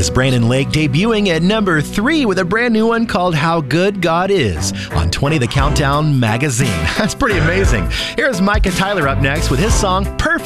is Brandon Lake debuting at number 3 with a brand new one called How Good God Is on 20 The Countdown magazine. That's pretty amazing. Here's Micah Tyler up next with his song Perfect.